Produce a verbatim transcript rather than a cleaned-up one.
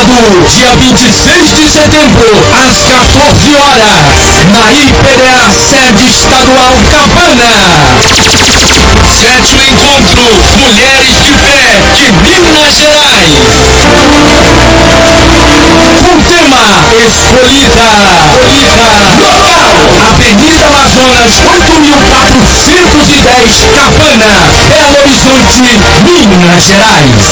sábado, dia vinte e seis de setembro, às quatorze horas, na I P D A Sede Estadual Cabana. Sétimo encontro Mulheres de Fé de Minas Gerais. Com o tema Escolhida. Local: Avenida Amazonas, oito mil quatrocentos e dez, Cabana, Belo Horizonte, Minas Gerais.